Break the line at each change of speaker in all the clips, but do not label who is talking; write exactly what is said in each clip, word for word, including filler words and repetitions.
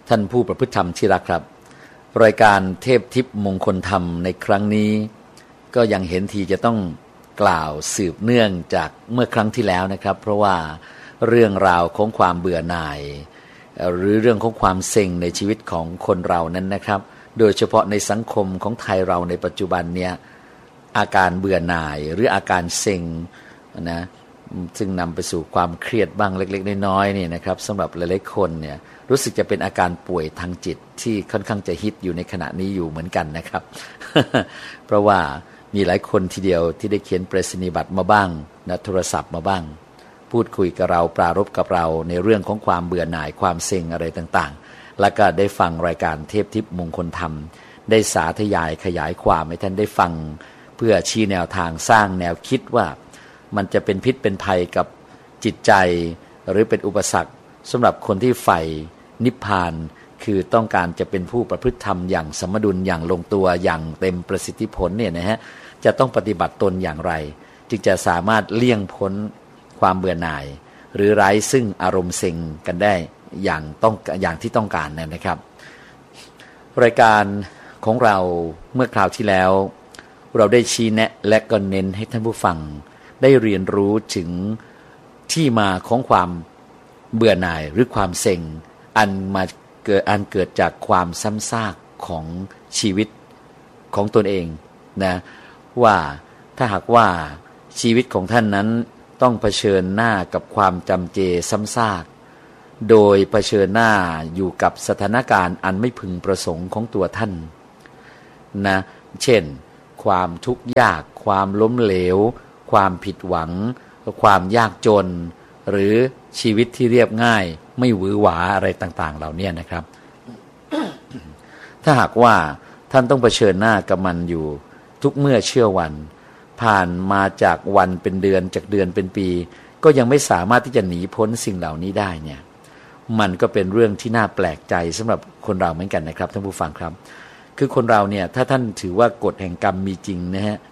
ท่านผู้ประพฤติธรรมที่รักครับรายการเทพทิพย์มงคลธรรมในครั้งนี้ก็ยังเห็นทีจะต้องกล่าวสืบเนื่องจากเมื่อครั้งที่แล้วนะครับเพราะว่าเรื่องราวของความเบื่อหน่ายหรือเรื่องของความเซ็งในชีวิตของคนเรานั้นนะครับโดยเฉพาะในสังคมของไทยเราในปัจจุบันเนี่ยอาการเบื่อหน่ายหรืออาการเซ็งนะซึ่งนำไปสู่ความเครียดบ้างเล็กๆน้อยๆนี่นะครับสำหรับหลายๆคนเนี่ยรู้สึกจะเป็นอาการป่วยทางจิตที่ค่อนข้างจะฮิตอยู่ในขณะนี้อยู่เหมือนกันนะครับ เพราะว่ามีหลายคนทีเดียวที่ได้เขียนไปรษณียบัตรมาบ้างนะโทรศัพท์มาบ้างพูดคุยกับเราปรารภกับเราในเรื่องของความเบื่อหน่ายความเซ็งอะไรต่างๆแล้วก็ได้ฟังรายการเทพทิพย์มงคลธรรมได้สาธยายขยายความให้ท่านได้ฟังเพื่อชี้แนวทางสร้างแนวคิดว่ามันจะเป็นพิษเป็นภัยกับจิตใจหรือเป็นอุปสรรคสำหรับคนที่ใฝ่นิพพานคือต้องการจะเป็นผู้ประพฤติธรรมอย่างสมดุลอย่างลงตัวอย่างเต็มประสิทธิผลเนี่ยนะฮะจะต้องปฏิบัติตนอย่างไรจึงจะสามารถเลี่ยงพ้นความเบื่อหน่ายหรือไร้ซึ่งอารมณ์เซ็งกันได้อย่างต้องอย่างที่ต้องการนะครับรายการของเราเมื่อคราวที่แล้วเราได้ชี้แนะและก็เน้นให้ท่านผู้ฟังได้เรียนรู้ถึงที่มาของความเบื่อหน่ายหรือความเซ็งอันมาเกิดอันเกิดจากความซ้ำซากของชีวิตของตนเองนะว่าถ้าหากว่าชีวิตของท่านนั้นต้องเผชิญหน้ากับความจำเจซ้ำซากโดยเผชิญหน้าอยู่กับสถานการณ์อันไม่พึงประสงค์ของตัวท่านนะเช่นความทุกข์ยากความล้มเหลวความผิดหวังความยากจนหรือชีวิตที่เรียบง่ายไม่หวือหวาอะไรต่างๆเหล่านี้นะครับ ถ้าหากว่าท่านต้องเผชิญหน้ากับมันอยู่ทุกเมื่อเชื่อวันผ่านมาจากวันเป็นเดือนจากเดือนเป็นปีก็ยังไม่สามารถที่จะหนีพ้นสิ่งเหล่านี้ได้เนี่ยมันก็เป็นเรื่องที่น่าแปลกใจสำหรับคนเราเหมือนกันนะครับท่านผู้ฟังครับคือคนเราเนี่ยถ้าท่านถือว่ากฎแห่งกรรมมีจริงนะฮะ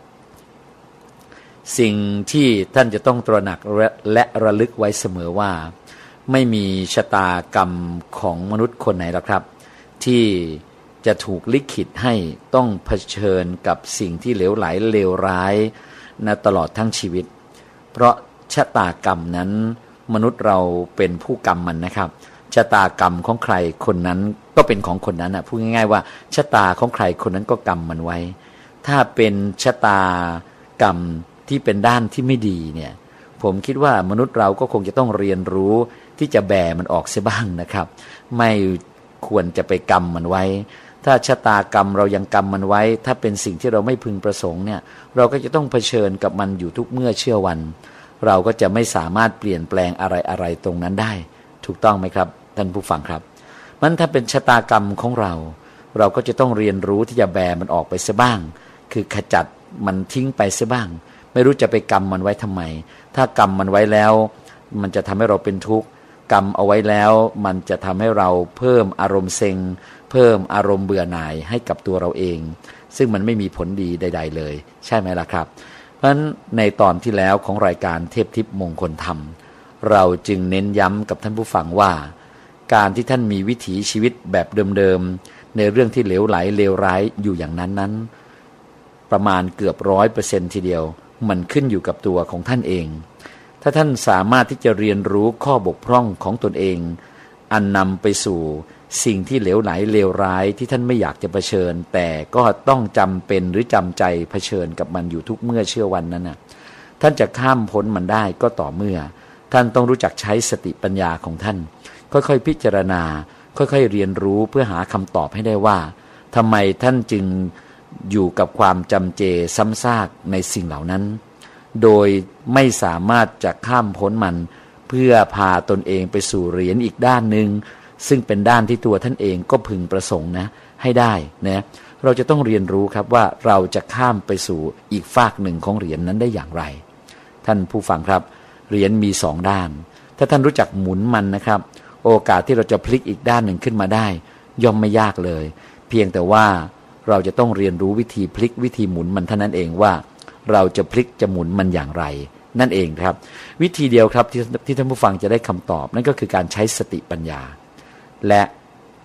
สิ่งที่ท่านจะต้องตระหนักและระลึกไว้เสมอว่าไม่มีชะตากรรมของมนุษย์คนไหนหรอกครับที่จะถูกลิขิตให้ต้องเผชิญกับสิ่งที่เหลวไหลเลวร้ายนะตลอดทั้งชีวิตเพราะชะตากรรมนั้นมนุษย์เราเป็นผู้กรรมมันนะครับชะตากรรมของใครคนนั้นก็เป็นของคนนั้นนะพูดง่ายๆว่าชะตาของใครคนนั้นก็กรรมมันไว้ถ้าเป็นชะตากรรมที่เป็นด้านที่ไม่ดีเนี่ยผมคิดว่ามนุษย์เราก็คงจะต้องเรียนรู้ที่จะแบมันออกเสียบ้างนะครับไม่ควรจะไปกรรมมันไว้ถ้าชะตากรรมเรายังกรรมมันไว้ถ้าเป็นสิ่งที่เราไม่พึงประสงค์เนี่ยเราก็จะต้องเผชิญกับมันอยู่ทุกเมื่อเชื่อวันเราก็จะไม่สามารถเปลี่ยนแปลงอะไรๆตรงนั้นได้ถูกต้องไหมครับท่านผู้ฟังครับมันถ้าเป็นชะตากรรมของเราเราก็จะต้องเรียนรู้ที่จะแบมันออกไปเสียบ้างคือขจัดมันทิ้งไปเสียบ้างไม่รู้จะไปกรรมมันไว้ทำไมถ้ากรรมมันไว้แล้วมันจะทำให้เราเป็นทุกข์กรรมเอาไว้แล้วมันจะทำให้เราเพิ่มอารมณ์เซ็งเพิ่มอารมณ์เบื่อหน่ายให้กับตัวเราเองซึ่งมันไม่มีผลดีใดๆเลยใช่ไหมล่ะครับเพราะฉะนั้นในตอนที่แล้วของรายการเทพทิพย์มงคลธรรมเราจึงเน้นย้ำกับท่านผู้ฟังว่าการที่ท่านมีวิถีชีวิตแบบเดิมๆในเรื่องที่เหลวไหลเลวร้ายอยู่อย่างนั้นนั้นประมาณเกือบร้อยเปอร์เซ็นต์ทีเดียวมันขึ้นอยู่กับตัวของท่านเองถ้าท่านสามารถที่จะเรียนรู้ข้อบกพร่องของตนเองอันนำไปสู่สิ่งที่เหลวไหลเลวร้ายที่ท่านไม่อยากจะเผชิญแต่ก็ต้องจำเป็นหรือจำใจเผชิญกับมันอยู่ทุกเมื่อเชื่อวันนั้นน่ะท่านจะข้ามพ้นมันได้ก็ต่อเมื่อท่านต้องรู้จักใช้สติปัญญาของท่านค่อยๆพิจารณาค่อยๆเรียนรู้เพื่อหาคำตอบให้ได้ว่าทำไมท่านจึงอยู่กับความจำเจซ้ำซากในสิ่งเหล่านั้นโดยไม่สามารถจะข้ามพ้นมันเพื่อพาตนเองไปสู่เหรียญอีกด้านหนึ่งซึ่งเป็นด้านที่ตัวท่านเองก็พึงประสงค์นะให้ได้นะเราจะต้องเรียนรู้ครับว่าเราจะข้ามไปสู่อีกฟากหนึ่งของเหรียญนั้นได้อย่างไรท่านผู้ฟังครับเหรียญมีสองด้านถ้าท่านรู้จักหมุนมันนะครับโอกาสที่เราจะพลิกอีกด้านหนึ่งขึ้นมาได้ย่อมไม่ยากเลยเพียงแต่ว่าเราจะต้องเรียนรู้วิธีพลิกวิธีหมุนมันเท่านั้นเองว่าเราจะพลิกจะหมุนมันอย่างไรนั่นเองครับวิธีเดียวครับที่ที่ท่านผู้ฟังจะได้คำตอบนั่นก็คือการใช้สติปัญญาและ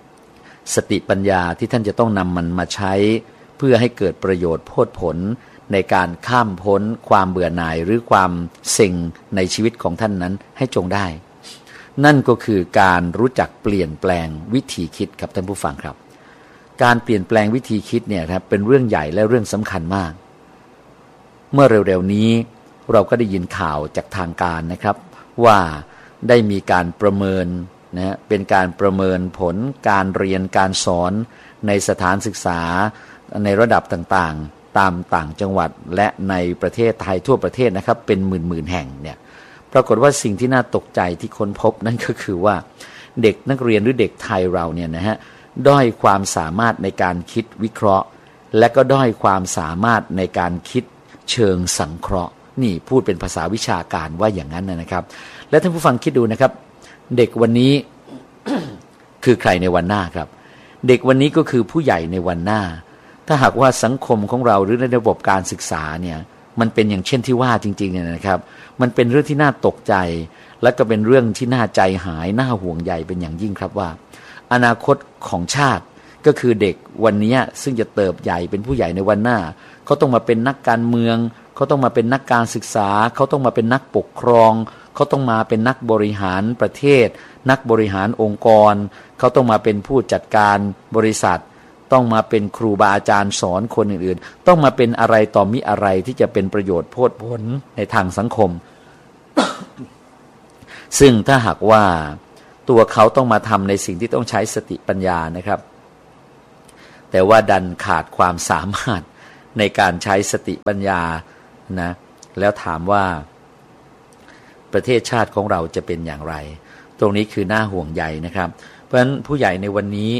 สติปัญญาที่ท่านจะต้องนำมันมาใช้เพื่อให้เกิดประโยชน์โพดผลในการข้ามพ้นความเบื่อหน่ายหรือความเซ็งในชีวิตของท่านนั้นให้จงได้นั่นก็คือการรู้จักเปลี่ยนแปลงวิธีคิดครับท่านผู้ฟังครับการเปลี่ยนแปลงวิธีคิดเนี่ยครับเป็นเรื่องใหญ่และเรื่องสำคัญมากเมื่อเร็วๆนี้เราก็ได้ยินข่าวจากทางการนะครับว่าได้มีการประเมินนะเป็นการประเมินผลการเรียนการสอนในสถานศึกษาในระดับต่างๆตามต่างจังหวัดและในประเทศไทยทั่วประเทศนะครับเป็นหมื่นๆแห่งเนี่ยปรากฏว่าสิ่งที่น่าตกใจที่ค้นพบนั่นก็คือว่าเด็กนักเรียนหรือเด็กไทยเราเนี่ยนะฮะด้อยความสามารถในการคิดวิเคราะห์และก็ด้อยความสามารถในการคิดเชิงสังเคราะห์นี่พูดเป็นภาษาวิชาการว่าอย่างนั้นนะครับและท่านผู้ฟังคิดดูนะครับเด็กวันนี้ คือใครในวันหน้าครับเด็กวันนี้ก็คือผู้ใหญ่ในวันหน้าถ้าหากว่าสังคมของเราหรือในระบบการศึกษาเนี่ยมันเป็นอย่างเช่นที่ว่าจริงๆเนี่ยนะครับมันเป็นเรื่องที่น่าตกใจและก็เป็นเรื่องที่น่าใจหายน่าห่วงใยเป็นอย่างยิ่งครับว่าอนาคตของชาติก็คือเด็กวันนี้ซึ่งจะเติบใหญ่เป็นผู้ใหญ่ในวันหน้าเขาต้องมาเป็นนักการเมืองเขาต้องมาเป็นนักการศึกษาเขาต้องมาเป็นนักปกครองเขาต้องมาเป็นนักบริหารประเทศนักบริหารองค์กรเขาต้องมาเป็นผู้จัดการบริษัทต้องมาเป็นครูบาอาจารย์สอนคนอื่นๆต้องมาเป็นอะไรต่อมิอะไรที่จะเป็นประโยชน์โพดผลในทางสังคม ซึ่งถ้าหากว่าตัวเขาต้องมาทำในสิ่งที่ต้องใช้สติปัญญานะครับแต่ว่าดันขาดความสามารถในการใช้สติปัญญานะแล้วถามว่าประเทศชาติของเราจะเป็นอย่างไรตรงนี้คือน่าห่วงใยนะครับเพราะฉะนั้นผู้ใหญ่ในวันนี้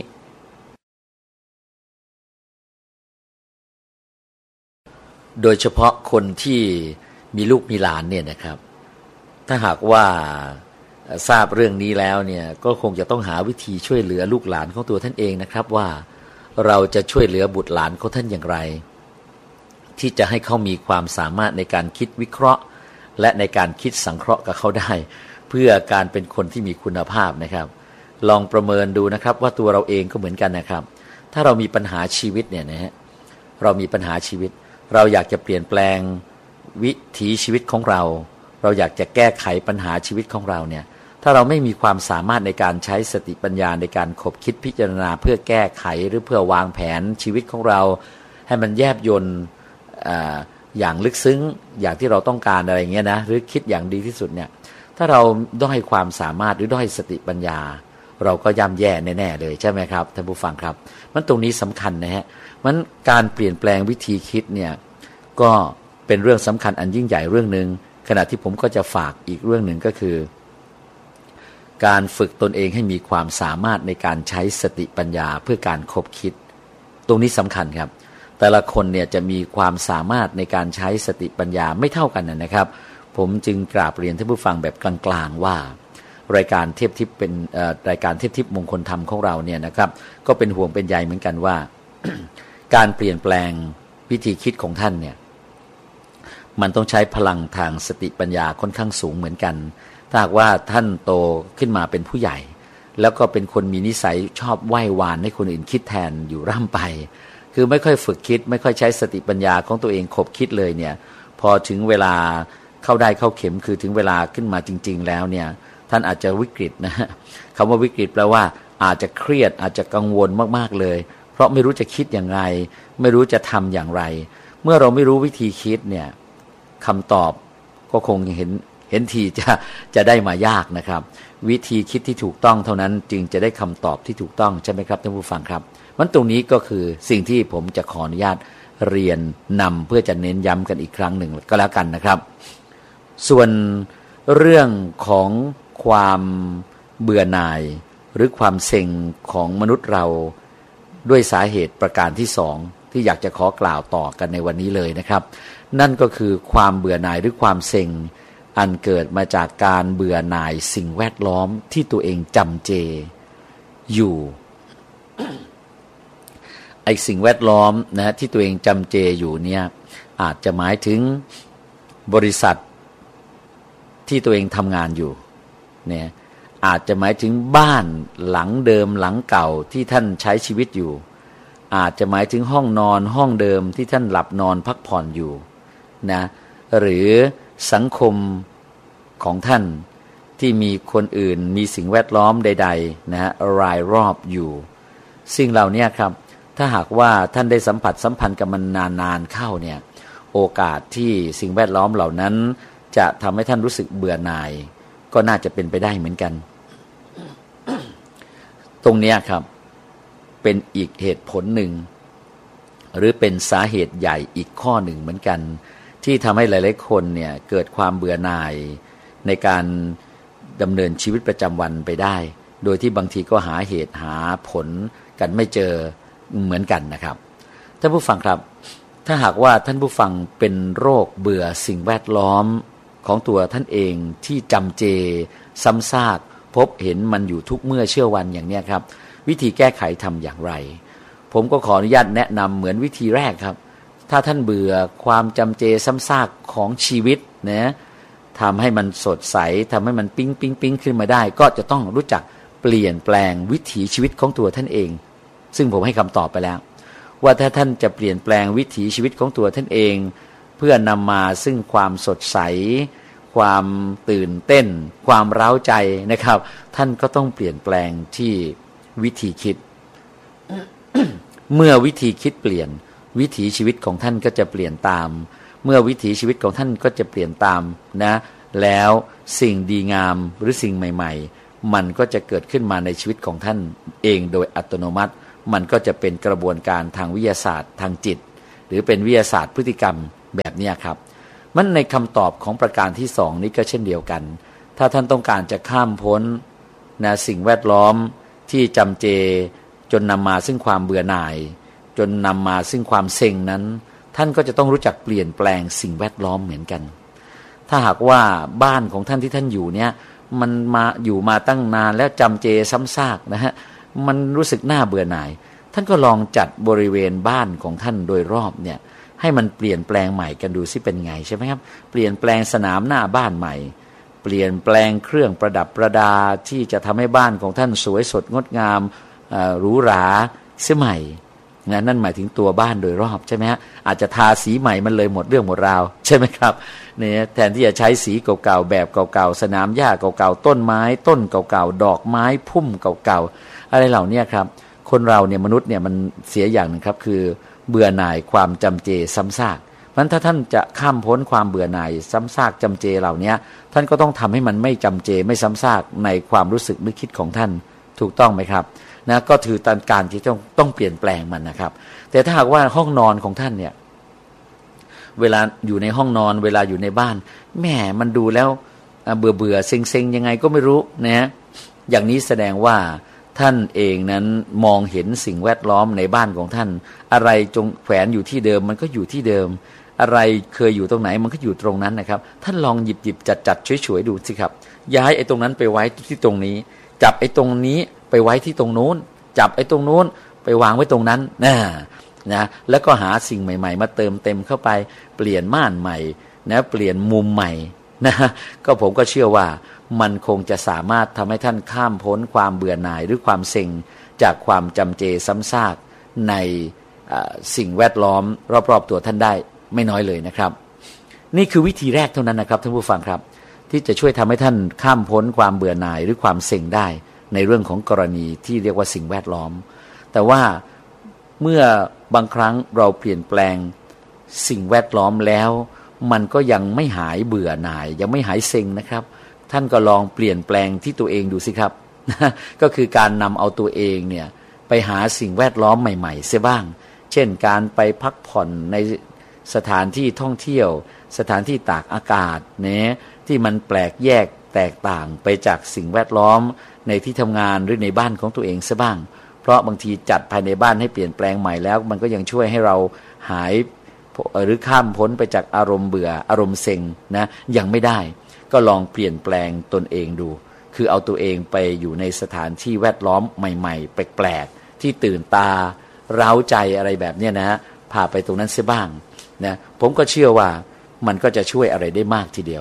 โดยเฉพาะคนที่มีลูกมีหลานเนี่ยนะครับถ้าหากว่าทราบเรื่องนี้แล้วเนี่ยก็คงจะต้องหาวิธีช่วยเหลือลูกหลานของตัวท่านเองนะครับว่าเราจะช่วยเหลือบุตรหลานของท่านอย่างไรที่จะให้เขามีความสามารถในการคิดวิเคราะห์และในการคิดสังเคราะห์กับเขาได้เพื่อการเป็นคนที่มีคุณภาพนะครับลองประเมินดูนะครับว่าตัวเราเองก็เหมือนกันนะครับถ้าเรามีปัญหาชีวิตเนี่ยนะฮะเรามีปัญหาชีวิตเราอยากจะเปลี่ยนแปลงวิถีชีวิตของเราเราอยากจะแก้ไขปัญหาชีวิตของเราเนี่ยถ้าเราไม่มีความสามารถในการใช้สติปัญญาในการคบคิดพิจารณาเพื่อแก้ไขหรือเพื่อวางแผนชีวิตของเราให้มันแยบยลอย่างลึกซึ้งอย่างที่เราต้องการอะไรเงี้ยนะหรือคิดอย่างดีที่สุดเนี่ยถ้าเราด้อยความสามารถหรือด้อยสติปัญญาเราก็ย่ำแย่แน่ๆเลยใช่ไหมครับท่านผู้ฟังครับมันตรงนี้สำคัญนะฮะมันการเปลี่ยนแปลงวิธีคิดเนี่ยก็เป็นเรื่องสำคัญอันยิ่งใหญ่เรื่องนึงขณะที่ผมก็จะฝากอีกเรื่องหนึ่งก็คือการฝึกตนเองให้มีความสามารถในการใช้สติปัญญาเพื่อการคบคิดตรงนี้สำคัญครับแต่ละคนเนี่ยจะมีความสามารถในการใช้สติปัญญาไม่เท่ากันนะครับผมจึงกราบเรียนท่านผู้ฟังแบบกลางๆว่ารายการเทพทิพย์เป็นรายการเทพทิพย์มงคลธรรมของเราเนี่ยนะครับก็เป็นห่วงเป็นใยเหมือนกันว่า การเปลี่ยนแปลงวิธีคิดของท่านเนี่ยมันต้องใช้พลังทางสติปัญญาค่อนข้างสูงเหมือนกันถ้าหากว่าท่านโตขึ้นมาเป็นผู้ใหญ่แล้วก็เป็นคนมีนิสัยชอบไหว้วานให้คนอื่นคิดแทนอยู่ร่ำไปคือไม่ค่อยฝึกคิดไม่ค่อยใช้สติปัญญาของตัวเองคบคิดเลยเนี่ยพอถึงเวลาเข้าได้เข้าเข็มคือถึงเวลาขึ้นมาจริงๆแล้วเนี่ยท่านอาจจะวิกฤตนะฮะคำว่าวิกฤตแปลว่าอาจจะเครียดอาจจะกังวลมากๆเลยเพราะไม่รู้จะคิดอย่างไรไม่รู้จะทำอย่างไรเมื่อเราไม่รู้วิธีคิดเนี่ยคำตอบก็คงเห็นเห็นทีจะจะได้มายากนะครับวิธีคิดที่ถูกต้องเท่านั้นจึงจะได้คำตอบที่ถูกต้องใช่ไหมครับท่านผู้ฟังครับมันตรงนี้ก็คือสิ่งที่ผมจะขออนุญาตเรียนนำเพื่อจะเน้นย้ำกันอีกครั้งหนึ่งก็แล้วกันนะครับส่วนเรื่องของความเบื่อหน่ายหรือความเซ็งของมนุษย์เราด้วยสาเหตุประการที่สองที่อยากจะขอกล่าวต่อกันในวันนี้เลยนะครับนั่นก็คือความเบื่อหน่ายหรือความเซ็งอันเกิดมาจากการเบื่อหน่ายสิ่งแวดล้อมที่ตัวเองจำเจอยู่ ไอ้สิ่งแวดล้อมนะที่ตัวเองจำเจอยู่เนี่ยอาจจะหมายถึงบริษัทที่ตัวเองทำงานอยู่เนี่ยอาจจะหมายถึงบ้านหลังเดิมหลังเก่าที่ท่านใช้ชีวิตอยู่อาจจะหมายถึงห้องนอนห้องเดิมที่ท่านหลับนอนพักผ่อนอยู่นะหรือสังคมของท่านที่มีคนอื่นมีสิ่งแวดล้อมใดๆนะฮะรายรอบอยู่สิ่งเหล่านี้ครับถ้าหากว่าท่านได้สัมผัสสัมพันธ์กับมันนานๆเข้าเนี่ยโอกาสที่สิ่งแวดล้อมเหล่านั้นจะทำให้ท่านรู้สึกเบื่อหน่ายก็น่าจะเป็นไปได้เหมือนกัน ตรงนี้ครับเป็นอีกเหตุผลหนึ่งหรือเป็นสาเหตุใหญ่อีกข้อหนึ่งเหมือนกันที่ทำให้หลายๆคนเนี่ยเกิดความเบื่อหน่ายในการดำเนินชีวิตประจำวันไปได้โดยที่บางทีก็หาเหตุหาผลกันไม่เจอเหมือนกันนะครับท่านผู้ฟังครับถ้าหากว่าท่านผู้ฟังเป็นโรคเบื่อสิ่งแวดล้อมของตัวท่านเองที่จำเจซ้ำซากพบเห็นมันอยู่ทุกเมื่อเชื่อวันอย่างนี้ครับวิธีแก้ไขทำอย่างไรผมก็ขออนุญาตแนะนำเหมือนวิธีแรกครับถ้าท่านเบื่อความจำเจซ้ำซากของชีวิตนะทำให้มันสดใสทำให้มันปิ๊งปิ๊งปิ๊งขึ้นมาได้ก็จะต้องรู้จักเปลี่ยนแปลงวิถีชีวิตของตัวท่านเองซึ่งผมให้คำตอบไปแล้วว่าถ้าท่านจะเปลี่ยนแปลงวิถีชีวิตของตัวท่านเองเพื่อนำมาซึ่งความสดใสความตื่นเต้นความเร้าใจนะครับท่านก็ต้องเปลี่ยนแปลงที่วิธีคิด เมื่อวิธีคิดเปลี่ยนวิถีชีวิตของท่านก็จะเปลี่ยนตามเมื่อวิถีชีวิตของท่านก็จะเปลี่ยนตามนะแล้วสิ่งดีงามหรือสิ่งใหม่ๆมันก็จะเกิดขึ้นมาในชีวิตของท่านเองโดยอัตโนมัติมันก็จะเป็นกระบวนการทางวิทยาศาสตร์ทางจิตหรือเป็นวิทยาศาสตร์พฤติกรรมแบบนี้ครับมันในคำตอบของประการที่สองนี้ก็เช่นเดียวกันถ้าท่านต้องการจะข้ามพ้นนะสิ่งแวดล้อมที่จำเจจนนำมาซึ่งความเบื่อหน่ายจนนำมาซึ่งความเซ็งนั้นท่านก็จะต้องรู้จักเปลี่ยนแปลงสิ่งแวดล้อมเหมือนกันถ้าหากว่าบ้านของท่านที่ท่านอยู่เนี่ยมันมาอยู่มาตั้งนานแล้วจำเจซ้ำซากนะฮะมันรู้สึกน่าเบื่อหน่ายท่านก็ลองจัดบริเวณบ้านของท่านโดยรอบเนี่ยให้มันเปลี่ยนแปลงใหม่กันดูสิเป็นไงใช่ไหมครับเปลี่ยนแปลงสนามหน้าบ้านใหม่เปลี่ยนแปลงเครื่องประดับประดาที่จะทำให้บ้านของท่านสวยสดงดงามหรูหราเสียใหม่นะนั่นหมายถึงตัวบ้านโดยรอบใช่ไหมฮะอาจจะทาสีใหม่มันเลยหมดเรื่องหมดราวใช่ไหมครับเนี่ยแทนที่จะใช้สีเก่าๆแบบเก่าๆสนามหญ้าเก่าๆต้นไม้ต้นเก่าๆดอกไม้พุ่มเก่าๆอะไรเหล่านี้ครับคนเราเนี่ยมนุษย์เนี่ยมันเสียอย่างนึงครับคือเบื่อหน่ายความจำเจซ้ำซากเพราะฉะนั้นถ้าท่านจะข้ามพ้นความเบื่อหน่ายซ้ำซากจำเจเหล่านี้ท่านก็ต้องทำให้มันไม่จำเจไม่ซ้ำซากในความรู้สึกนึกคิดของท่านถูกต้องไหมครับนะก็ถือตามการที่ต้องต้องเปลี่ยนแปลงมันนะครับแต่ถ้าหากว่าห้องนอนของท่านเนี่ยเวลาอยู่ในห้องนอนเวลาอยู่ในบ้านแหมมันดูแล้วเบื่อเบื่อเซ็งเซ็งยังไงก็ไม่รู้นะอย่างนี้แสดงว่าท่านเองนั้นมองเห็นสิ่งแวดล้อมในบ้านของท่านอะไรจงแขวนอยู่ที่เดิมมันก็อยู่ที่เดิมอะไรเคยอยู่ตรงไหนมันก็อยู่ตรงนั้นนะครับท่านลองหยิบหยิบจัดจัดช่วยๆดูสิครับย้ายไอ้ตรงนั้นไปไว้ที่ตรงนี้จับไอ้ตรงนี้ไปไว้ที่ตรงโน้นจับไอ้ตรงโน้นไปวางไว้ตรงนั้นนะนะแล้วก็หาสิ่งใหม่ๆมาเติมเต็มเข้าไปเปลี่ยนม่านใหม่นะเปลี่ยนมุมใหม่นะก็ผมก็เชื่อว่ามันคงจะสามารถทำให้ท่านข้ามพ้นความเบื่อหน่ายหรือความเซ็งจากความจำเจซ้ำซากในสิ่งแวดล้อมรอบๆตัวท่านได้ไม่น้อยเลยนะครับนี่คือวิธีแรกเท่านั้นนะครับท่านผู้ฟังครับที่จะช่วยทำให้ท่านข้ามพ้นความเบื่อหน่ายหรือความเซ็งได้ในเรื่องของกรณีที่เรียกว่าสิ่งแวดล้อมแต่ว่าเมื่อบางครั้งเราเปลี่ยนแปลงสิ่งแวดล้อมแล้วมันก็ยังไม่หายเบื่อหน่ายยังไม่หายเซ็งนะครับท่านก็ลองเปลี่ยนแปลงที่ตัวเองดูสิครับ ก็คือการนำเอาตัวเองเนี่ยไปหาสิ่งแวดล้อมใหม่ๆเสียบ้างเช่นการไปพักผ่อนในสถานที่ท่องเที่ยวสถานที่ตากอากาศเนี่ยที่มันแปลกแยกแตกต่างไปจากสิ่งแวดล้อมในที่ทำงานหรือในบ้านของตัวเองซะบ้างเพราะบางทีจัดภายในบ้านให้เปลี่ยนแปลงใหม่แล้วมันก็ยังช่วยให้เราหายหรือข้ามพ้นไปจากอารมณ์เบื่ออารมณ์เซ็งนะยังไม่ได้ก็ลองเปลี่ยนแปลงตนเองดูคือเอาตัวเองไปอยู่ในสถานที่แวดล้อมใหม่ๆแปลกๆที่ตื่นตาเร้าใจอะไรแบบนี้นะฮะพาไปตรงนั้นเสียบ้างนะผมก็เชื่อว่ามันก็จะช่วยอะไรได้มากทีเดียว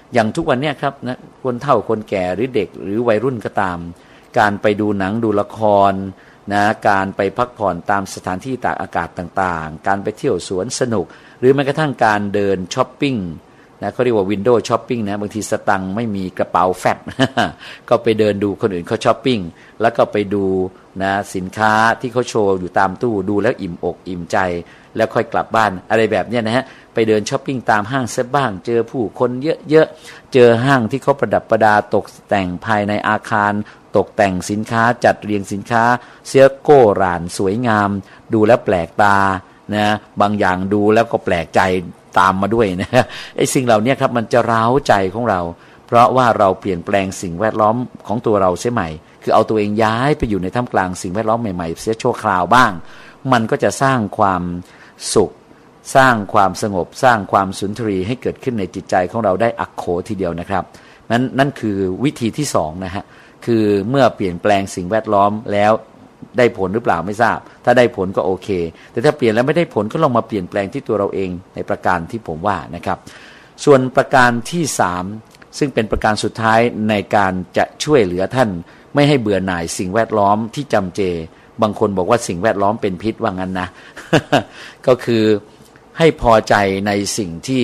อย่างทุกวันเนี้ยครับนะคนเฒ่าคนแก่หรือเด็กหรือวัยรุ่นก็ตามการไปดูหนังดูละครนะการไปพักผ่อนตามสถานที่ตากอากาศต่างๆการไปเที่ยวสวนสนุกหรือแม้กระทั่งการเดินช้อปปิ้งนะเขาเรียกว่าวินโดว์ช้อปปิ้งนะบางทีสตังค์ไม่มีกระเป๋าแฟบ ก็ไปเดินดูคนอื่นเขาช้อปปิ้งแล้วก็ไปดูนะสินค้าที่เขาโชว์อยู่ตามตู้ดูแล้วอิ่มอกอิ่มใจแล้วค่อยกลับบ้านอะไรแบบนี้นะฮะไปเดินช้อปปิ้งตามห้างซะบ้างเจอผู้คนเยอะๆเจอห้างที่เขาประดับประดาตกแต่งภายในอาคารตกแต่งสินค้าจัดเรียงสินค้าเสื้อโก้รานสวยงามดูแล้วแปลกตานะบางอย่างดูแล้วก็แปลกใจตามมาด้วยนะไอ้สิ่งเหล่านี้ครับมันจะร้าวใจของเราเพราะว่าเราเปลี่ยนแปลงสิ่งแวดล้อมของตัวเราเสียใหม่คือเอาตัวเองย้ายไปอยู่ในท่ามกลางสิ่งแวดล้อมใหม่ๆเสียชั่วคราวบ้างมันก็จะสร้างความสุขสร้างความสงบสร้างความสุนทรีให้เกิดขึ้นในจิตใจของเราได้อักโขทีเดียวนะครับนั้นนั่นคือวิธีที่สองนะฮะคือเมื่อเปลี่ยนแปลงสิ่งแวดล้อมแล้วได้ผลหรือเปล่าไม่ทราบถ้าได้ผลก็โอเคแต่ถ้าเปลี่ยนแล้วไม่ได้ผลก็ลองมาเปลี่ยนแปลงที่ตัวเราเองในประการที่ผมว่านะครับส่วนประการที่สามซึ่งเป็นประการสุดท้ายในการจะช่วยเหลือท่านไม่ให้เบื่อหน่ายสิ่งแวดล้อมที่จำเจบางคนบอกว่าสิ่งแวดล้อมเป็นพิษว่างั้นนะ ก็คือให้พอใจในสิ่งที่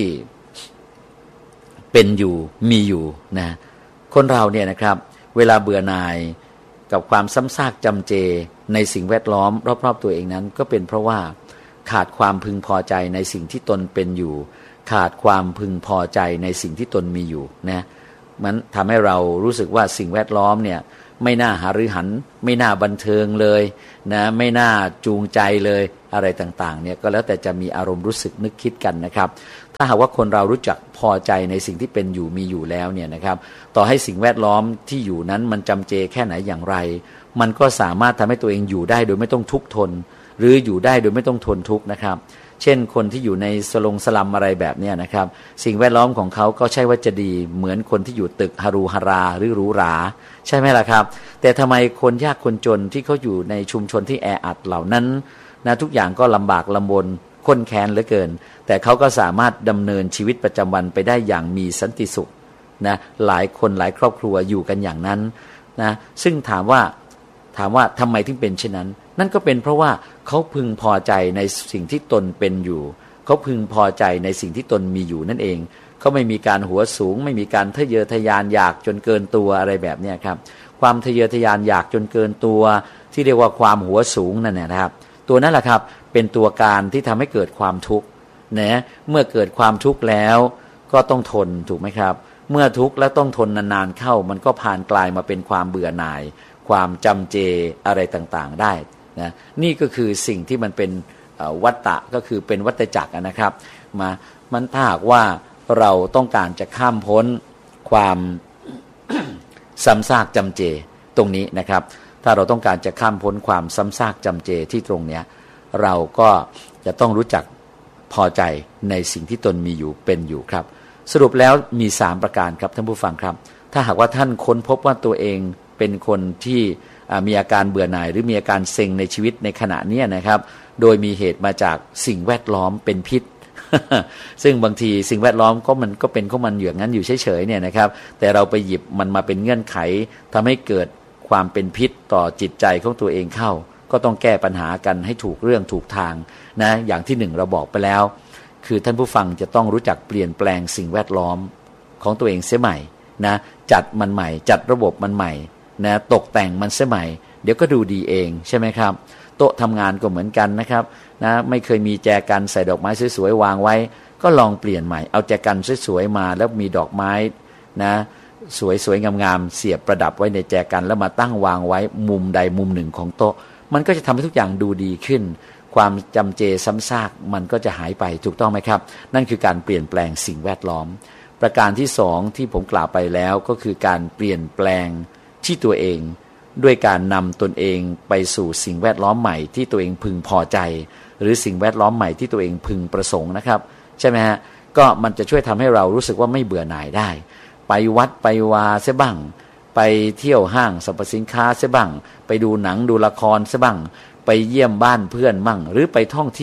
เป็นอยู่มีอยู่นะคนเราเนี่ยนะครับเวลาเบื่อหน่ายกับความซ้ำซากจำเจในสิ่งแวดล้อมรอบๆตัวเองนั้นก็เป็นเพราะว่าขาดความพึงพอใจในสิ่งที่ตนเป็นอยู่ขาดความพึงพอใจในสิ่งที่ตนมีอยู่นะมันทำให้เรารู้สึกว่าสิ่งแวดล้อมเนี่ยไม่น่าหฤหันไม่น่าบันเทิงเลยนะไม่น่าจูงใจเลยอะไรต่างๆเนี่ยก็แล้วแต่จะมีอารมณ์รู้สึกนึกคิดกันนะครับถ้าหากว่าคนเรารู้จักพอใจในสิ่งที่เป็นอยู่มีอยู่แล้วเนี่ยนะครับต่อให้สิ่งแวดล้อมที่อยู่นั้นมันจำเจแค่ไหนอย่างไรมันก็สามารถทำให้ตัวเองอยู่ได้โดยไม่ต้องทุกข์ทนหรืออยู่ได้โดยไม่ต้องทนทุกข์นะครับเช่นคนที่อยู่ในสลงสลัมอะไรแบบนี้นะครับสิ่งแวดล้อมของเขาก็ใช่ว่าจะดีเหมือนคนที่อยู่ตึกฮารูฮาราหรือหรูหราใช่ไหมล่ะครับแต่ทำไมคนยากคนจนที่เขาอยู่ในชุมชนที่แออัดเหล่านั้นนะทุกอย่างก็ลำบากลำบนข้นแค้นเหลือเกินแต่เขาก็สามารถดำเนินชีวิตประจำวันไปได้อย่างมีสันติสุขนะหลายคนหลายครอบครัวอยู่กันอย่างนั้นนะซึ่งถามว่าถามว่าทำไมถึงเป็นเช่นนั้นนั่นก็เป็นเพราะว่าเขาพึงพอใจในสิ่งที่ตนเป็นอยู่เขาพึงพอใจในสิ่งที่ตนมีอยู่นั่นเองเขาไม่มีการหัวสูงไม่มีการทะเยอทะยานอยากจนเกินตัวอะไรแบบนี้ครับความทะเยอทะยานอยากจนเกินตัวที่เรียกว่าความหัวสูงนั่นนะครับตัวนั้นแหละครับเป็นตัวการที่ทำให้เกิดความทุกข์นะเมื่อเกิดความทุกข์แล้วก็ต้องทนถูกไหมครับเมื่อทุกข์แล้วต้องทนนานๆเข้ามันก็ผ่านกลายมาเป็นความเบื่อหน่ายความจำเจอะไรต่างๆได้นะนี่ก็คือสิ่งที่มันเป็นวัฏฏะก็คือเป็นวัฏจักรนะครับมามันถ้าหากว่าเราต้องการจะข้ามพ้นความ ซ้ำซากจำเจตรงนี้นะครับถ้าเราต้องการจะข้ามพ้นความซ้ำซากจำเจที่ตรงเนี้ยเราก็จะต้องรู้จักพอใจในสิ่งที่ตนมีอยู่เป็นอยู่ครับสรุปแล้วมีสามประการครับท่านผู้ฟังครับถ้าหากว่าท่านค้นพบว่าตัวเองเป็นคนที่มีอาการเบื่อหน่ายหรือมีอาการเซ็งในชีวิตในขณะนี้นะครับโดยมีเหตุมาจากสิ่งแวดล้อมเป็นพิษ ซึ่งบางทีสิ่งแวดล้อมก็มันก็เป็นของมันอย่างนั้นอยู่เฉยๆเนี่ยนะครับแต่เราไปหยิบมันมาเป็นเงื่อนไขทำให้เกิดความเป็นพิษต่อจิตใจของตัวเองเข้าก็ต้องแก้ปัญหากันให้ถูกเรื่องถูกทางนะอย่างที่หนึ่งเราบอกไปแล้วคือท่านผู้ฟังจะต้องรู้จักเปลี่ยนแปลงสิ่งแวดล้อมของตัวเองเสียใหม่นะจัดมันใหม่จัดระบบมันใหม่นะตกแต่งมันเสียใหม่เดี๋ยวก็ดูดีเองใช่ไหมครับโต๊ะทำงานก็เหมือนกันนะครับนะไม่เคยมีแจกันใส่ดอกไม้สวยๆวางไว้ก็ลองเปลี่ยนใหม่เอาแจกันสวยๆมาแล้วมีดอกไม้นะสวยๆงามๆเสียบประดับไว้ในแจกันแล้วมาตั้งวางไว้มุมใดมุมหนึ่งของโต๊ะมันก็จะทำให้ทุกอย่างดูดีขึ้นความจำเจซ้ำซากมันก็จะหายไปถูกต้องไหมครับนั่นคือการเปลี่ยนแปลงสิ่งแวดล้อมประการที่สองที่ผมกล่าวไปแล้วก็คือการเปลี่ยนแปลงที่ตัวเองด้วยการนำตนเองไปสู่สิ่งแวดล้อมใหม่ที่ตัวเองพึงพอใจหรือสิ่งแวดล้อมใหม่ที่ตัวเองพึงประสงค์นะครับใช่ไหมฮะก็มันจะช่วยทำให้เรารู้สึกว่าไม่เบื่อหน่ายได้ไปวัดไปวาเสียบ้างไปเที่ยวห้างสรรพสินค้าเสียบ้างไปดูหนังดูละครเสียบ้างไปเยี่ยมบ้านเพื่อนมั่งหรือไปท่องเที่ยว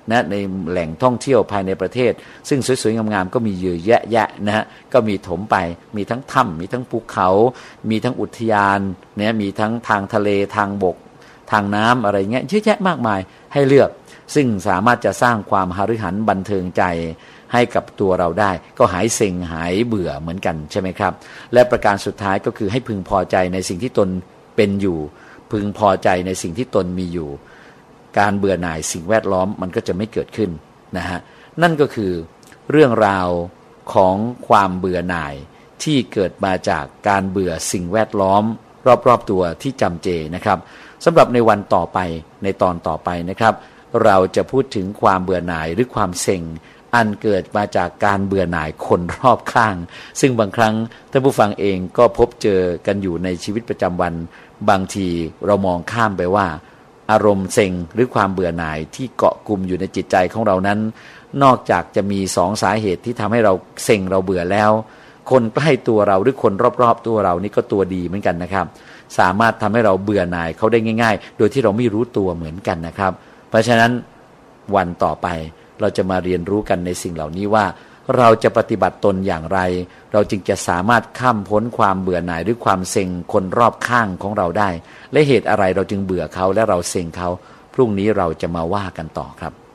นะในแหล่งท่องเที่ยวภายในประเทศซึ่งสวยๆงามๆก็มีเยอะแยะแยะนะฮะก็มีถมไปมีทั้งถ้ำมีทั้งภูเขามีทั้งอุทยานเนี่ยมีทั้งทางทะเลทางบกทางน้ำอะไรเงี้ยเยอะแยะมากมายให้เลือกซึ่งสามารถจะสร้างความหฤหันบันเทิงใจให้กับตัวเราได้ก็หายเซ็งหายเบื่อเหมือนกันใช่ไหมครับและประการสุดท้ายก็คือให้พึงพอใจในสิ่งที่ตนเป็นอยู่พึงพอใจในสิ่งที่ตนมีอยู่การเบื่อหน่ายสิ่งแวดล้อมมันก็จะไม่เกิดขึ้นนะฮะนั่นก็คือเรื่องราวของความเบื่อหน่ายที่เกิดมาจากการเบื่อสิ่งแวดล้อมรอบๆตัวที่จำเจนะครับสำหรับในวันต่อไปในตอนต่อไปนะครับเราจะพูดถึงความเบื่อหน่ายหรือความเซ็งอันเกิดมาจากการเบื่อหน่ายคนรอบข้างซึ่งบางครั้งท่านผู้ฟังเองก็พบเจอกันอยู่ในชีวิตประจำวันบางทีเรามองข้ามไปว่าอารมณ์เซ็งหรือความเบื่อหน่ายที่เกาะกลุ่มอยู่ในจิตใจของเรานั้นนอกจากจะมีสองสาเหตุที่ทำให้เราเซ็งเราเบื่อแล้วคนใกล้ตัวเราหรือคนรอบๆตัวเรานี่ก็ตัวดีเหมือนกันนะครับสามารถทำให้เราเบื่อหน่ายเขาได้ง่ายๆโดยที่เราไม่รู้ตัวเหมือนกันนะครับเพราะฉะนั้นวันต่อไปเราจะมาเรียนรู้กันในสิ่งเหล่านี้ว่าเราจะปฏิบัติตนอย่างไรเราจึงจะสามารถข้ามพ้นความเบื่อหน่ายหรือความเซ็งคนรอบข้างของเราได้และเหตุอะไรเราจึงเบื่อเขาและเราเซ็งเขาพรุ่งนี้เราจะมาว่ากันต่อครับ